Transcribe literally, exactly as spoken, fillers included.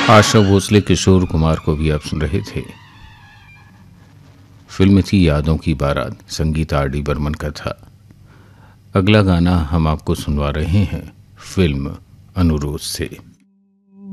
आशा भोसले, किशोर कुमार को भी आप सुन रहे थे। फिल्म थी यादों की बारात, संगीत आर डी बर्मन का था। अगला गाना हम आपको सुनवा रहे हैं फिल्म अनुरोध से।